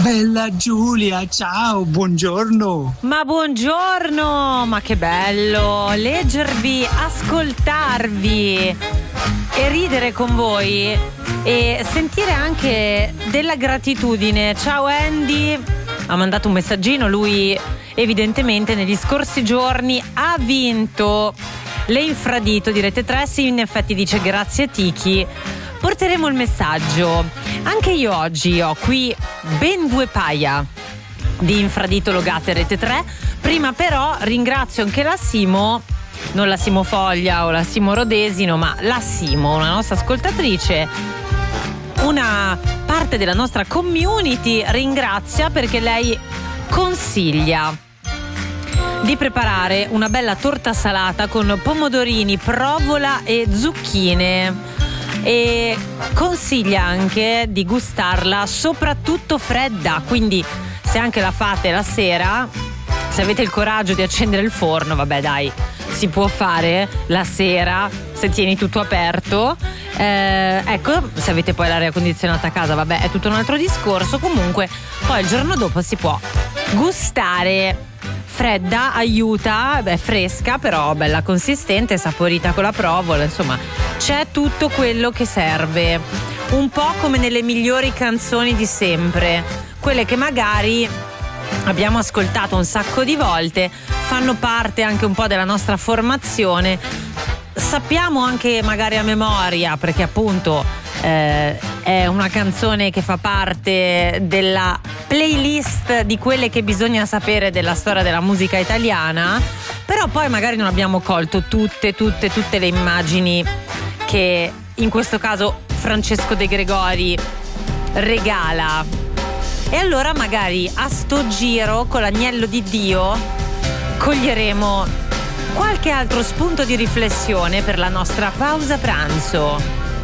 Bella Giulia, ciao, buongiorno. Ma buongiorno, ma che bello leggervi, ascoltarvi e ridere con voi e sentire anche della gratitudine. Ciao Andy, ha mandato un messaggino, lui evidentemente negli scorsi giorni ha vinto le Infradito di Rete 3, sì, in effetti dice grazie Tiki. Porteremo il messaggio. Anche io oggi ho qui ben 2 paia di Infradito logate Rete 3. Prima però ringrazio anche la Simo, non la Simo Foglia o la Simo Rodesino, ma la Simo, una nostra ascoltatrice, una parte della nostra community, ringrazia perché lei consiglia di preparare una bella torta salata con pomodorini, provola e zucchine. E consiglia anche di gustarla soprattutto fredda, quindi se anche la fate la sera, se avete il coraggio di accendere il forno, vabbè dai, si può fare la sera se tieni tutto aperto, ecco, se avete poi l'aria condizionata a casa, vabbè, è tutto un altro discorso. Comunque poi il giorno dopo si può gustare fredda, aiuta, beh, fresca però bella consistente, saporita con la provola, insomma c'è tutto quello che serve, un po' come nelle migliori canzoni di sempre, quelle che magari abbiamo ascoltato un sacco di volte, fanno parte anche un po' della nostra formazione, sappiamo anche magari a memoria perché appunto è una canzone che fa parte della playlist di quelle che bisogna sapere della storia della musica italiana, però poi magari non abbiamo colto tutte le immagini che in questo caso Francesco De Gregori regala. E allora magari a sto giro con l'agnello di Dio coglieremo qualche altro spunto di riflessione per la nostra pausa pranzo.